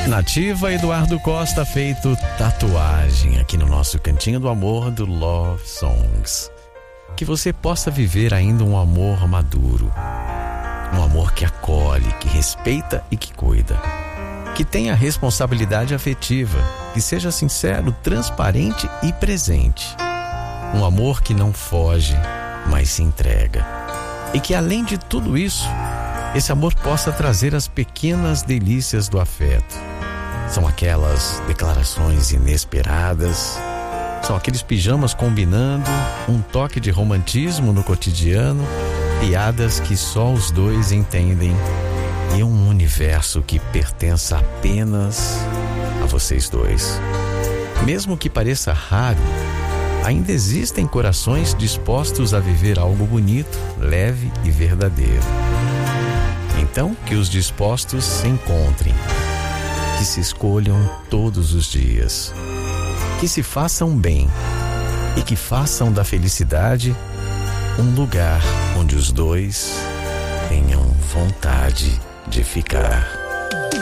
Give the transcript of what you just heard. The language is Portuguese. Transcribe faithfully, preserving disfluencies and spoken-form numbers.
Nativa Eduardo Costa, feito tatuagem aqui no nosso Cantinho do Amor do Love Songs. Que você possa viver ainda um amor maduro, um amor que acolhe, que respeita e que cuida, que tenha responsabilidade afetiva, que seja sincero, transparente e presente. Um amor que não foge, mas se entrega. E que além de tudo isso, esse amor possa trazer as pequenas delícias do afeto. São aquelas declarações inesperadas, são aqueles pijamas combinando, um toque de romantismo no cotidiano, piadas que só os dois entendem e um universo que pertença apenas a vocês dois. Mesmo que pareça raro, ainda existem corações dispostos a viver algo bonito, leve e verdadeiro. Então, que os dispostos se encontrem, que se escolham todos os dias, que se façam bem e que façam da felicidade um lugar onde os dois tenham vontade de ficar.